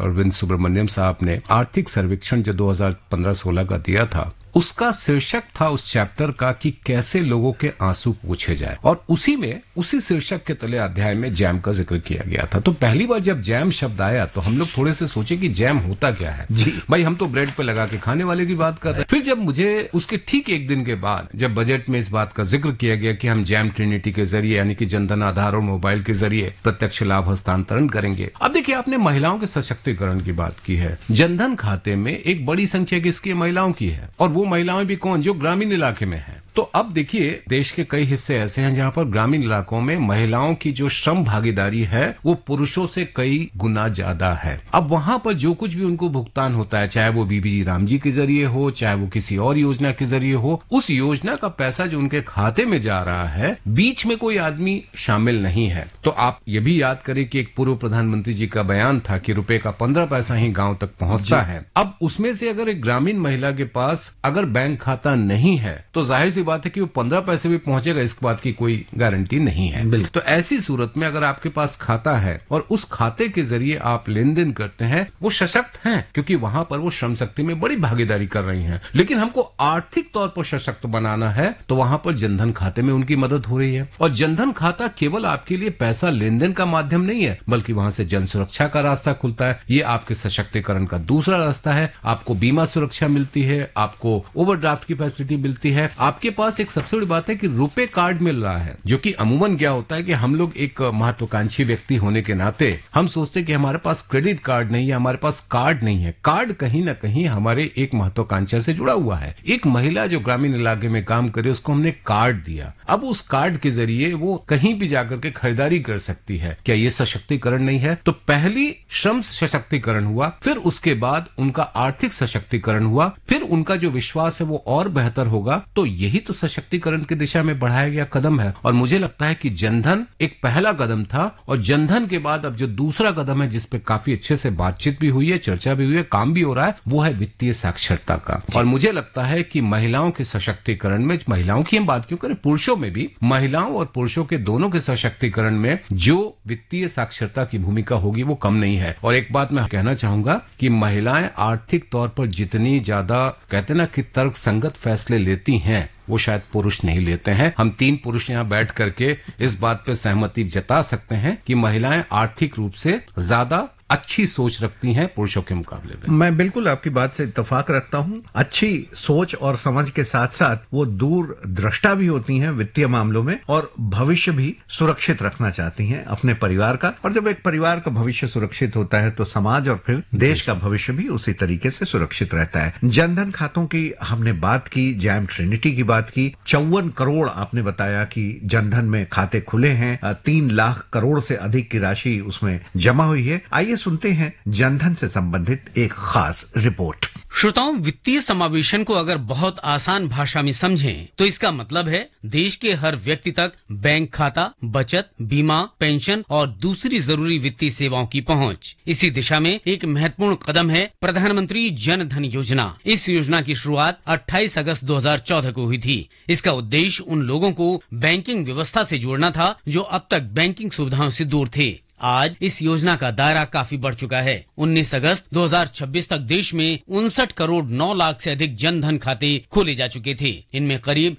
अरविंद सुब्रमण्यम साहब ने आर्थिक सर्वेक्षण जो 2015-16 का दिया था, उसका शीर्षक था उस चैप्टर का कि कैसे लोगों के आंसू पूछे जाए, और उसी शीर्षक के तले अध्याय में जैम का जिक्र किया गया था। तो पहली बार जब जैम शब्द आया तो हम लोग थोड़े से सोचे कि जैम होता क्या है जी? भाई हम तो ब्रेड पे लगा के खाने वाले की बात कर रहे हैं। फिर जब मुझे उसके ठीक एक दिन के बाद जब बजट में इस बात का जिक्र किया गया कि हम जैम ट्रिनिटी के जरिए यानी कि जनधन आधार और मोबाइल के जरिए प्रत्यक्ष लाभ हस्तांतरण करेंगे। अब देखिए, आपने महिलाओं के सशक्तिकरण की बात की है। जनधन खाते में एक बड़ी संख्या किसकी महिलाओं की है, और वो महिलाएं भी कौन, जो ग्रामीण इलाके में है। तो अब देखिए, देश के कई हिस्से ऐसे हैं जहां पर ग्रामीण इलाकों में महिलाओं की जो श्रम भागीदारी है वो पुरुषों से कई गुना ज्यादा है। अब वहां पर जो कुछ भी उनको भुगतान होता है, चाहे वो बीबीजी रामजी के जरिए हो, चाहे वो किसी और योजना के जरिए हो, उस योजना का पैसा जो उनके खाते में जा रहा है, बीच में कोई आदमी शामिल नहीं है। तो आप ये भी याद करें कि एक पूर्व प्रधानमंत्री जी का बयान था कि रुपए का 15 पैसा ही गांव तक पहुंचता है। अब उसमें से अगर एक ग्रामीण महिला के पास अगर बैंक खाता नहीं है तो जाहिर सी बात है कि वो 15 पैसे भी पहुंचेगा, इस बात की कोई गारंटी नहीं है। तो ऐसी सूरत में अगर आपके पास खाता है और उस खाते के जरिए आप लेन देन करते हैं, वो सशक्त हैं, क्योंकि वहां पर वो श्रम शक्ति में बड़ी भागीदारी कर रही हैं। लेकिन हमको आर्थिक तौर पर सशक्त बनाना है तो वहां पर जनधन खाते में उनकी मदद हो रही है। और जनधन खाता केवल आपके लिए पैसा लेन देन का माध्यम नहीं है, बल्कि वहां से जन सुरक्षा का रास्ता खुलता है। ये आपके सशक्तिकरण का दूसरा रास्ता है। आपको बीमा सुरक्षा मिलती है, आपको ओवरड्राफ्ट की फैसिलिटी मिलती है, आपके पास एक सबसे बड़ी बात है कि रुपए कार्ड मिल रहा है, जो कि अमूमन क्या होता है कि हम लोग एक महत्वाकांक्षी व्यक्ति होने के नाते हम सोचते हैं कि हमारे पास क्रेडिट कार्ड नहीं है, हमारे पास कार्ड नहीं है। कार्ड कहीं ना कहीं हमारे एक महत्वाकांक्षा से जुड़ा हुआ है। एक महिला जो ग्रामीण इलाके में काम करे, उसको हमने कार्ड दिया। अब उस कार्ड के जरिए वो कहीं भी जाकर के खरीदारी कर सकती है। क्या ये सशक्तिकरण नहीं है? तो पहली श्रम सशक्तिकरण हुआ, फिर उसके बाद उनका आर्थिक सशक्तिकरण हुआ, फिर उनका जो विश्वास है वो और बेहतर होगा। तो यही तो सशक्तिकरण की दिशा में बढ़ाया गया कदम है। और मुझे लगता है कि जनधन एक पहला कदम था, और जनधन के बाद अब जो दूसरा कदम है, जिस पे काफी अच्छे से बातचीत भी हुई है, चर्चा भी हुई है, काम भी हो रहा है, वो है वित्तीय साक्षरता का। और मुझे लगता है कि महिलाओं के सशक्तिकरण में, महिलाओं की हम बात क्यों करें, पुरुषों में भी, महिलाओं और पुरुषों के दोनों के सशक्तिकरण में जो वित्तीय साक्षरता की भूमिका होगी वो कम नहीं है। और एक बात मैं कहना चाहूंगा कि महिलाएं आर्थिक तौर पर जितनी ज्यादा कहते ना कि तर्क संगत फैसले लेती हैं, वो शायद पुरुष नहीं लेते हैं। हम 3 पुरुष यहाँ बैठ करके इस बात पे सहमति जता सकते हैं कि महिलाएं आर्थिक रूप से ज्यादा अच्छी सोच रखती हैं पुरुषों के मुकाबले में। मैं बिल्कुल आपकी बात से इत्तेफाक रखता हूं। अच्छी सोच और समझ के साथ साथ वो दूर दृष्टा भी होती हैं वित्तीय मामलों में, और भविष्य भी सुरक्षित रखना चाहती हैं अपने परिवार का। और जब एक परिवार का भविष्य सुरक्षित होता है तो समाज और फिर देश का भविष्य भी उसी तरीके से सुरक्षित रहता है। जनधन खातों की हमने बात की, जैम ट्रिनिटी की बात की। 54 करोड़ आपने बताया कि जनधन में खाते खुले हैं, 3 लाख करोड़ से अधिक की राशि उसमें जमा हुई है। आइए सुनते हैं जनधन से संबंधित एक खास रिपोर्ट। श्रोताओं, वित्तीय समावेशन को अगर बहुत आसान भाषा में समझें तो इसका मतलब है देश के हर व्यक्ति तक बैंक खाता, बचत, बीमा, पेंशन और दूसरी जरूरी वित्तीय सेवाओं की पहुंच। इसी दिशा में एक महत्वपूर्ण कदम है प्रधानमंत्री जन धन योजना। इस योजना की शुरुआत 28 अगस्त 2014 को हुई थी। इसका उद्देश्य उन लोगों को बैंकिंग व्यवस्था से जोड़ना था जो अब तक बैंकिंग सुविधाओं से दूर थे। आज इस योजना का दायरा काफी बढ़ चुका है। 19 अगस्त 2026 तक देश में 59 करोड़ 9 लाख से अधिक जन धन खाते खोले जा चुके थे। इनमें करीब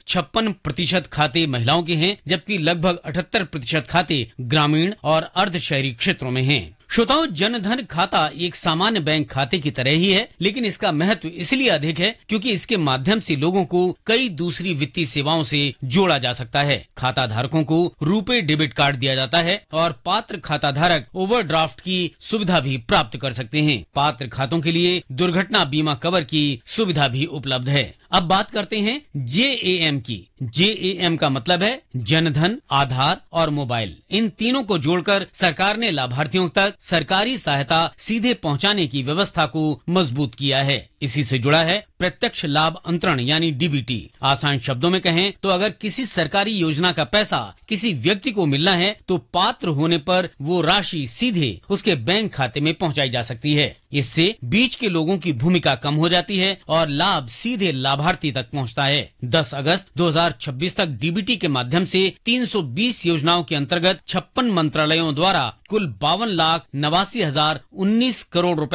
56% खाते महिलाओं के हैं, जबकि लगभग 78% खाते ग्रामीण और अर्ध शहरी क्षेत्रों में हैं। श्रोताओं, जन धन खाता एक सामान्य बैंक खाते की तरह ही है, लेकिन इसका महत्व इसलिए अधिक है क्योंकि इसके माध्यम से लोगों को कई दूसरी वित्तीय सेवाओं से जोड़ा जा सकता है। खाता धारकों को रुपे डेबिट कार्ड दिया जाता है और पात्र खाता धारक ओवरड्राफ्ट की सुविधा भी प्राप्त कर सकते हैं। पात्र खातों के लिए दुर्घटना बीमा कवर की सुविधा भी उपलब्ध है। अब बात करते हैं JAM की। JAM का मतलब है जनधन, आधार और मोबाइल। इन तीनों को जोड़कर सरकार ने लाभार्थियों तक सरकारी सहायता सीधे पहुंचाने की व्यवस्था को मजबूत किया है। इसी से जुड़ा है प्रत्यक्ष लाभ अंतरण यानी DBT। आसान शब्दों में कहें तो अगर किसी सरकारी योजना का पैसा किसी व्यक्ति को मिलना है तो पात्र होने पर वो राशि सीधे उसके बैंक खाते में पहुंचाई जा सकती है। इससे बीच के लोगों की भूमिका कम हो जाती है और लाभ सीधे लाभार्थी तक पहुंचता है। 10 अगस्त 2026 तक DBT के माध्यम से 320 योजनाओं के अंतर्गत 56 मंत्रालयों द्वारा कुल 52,89,019 करोड़ रुपए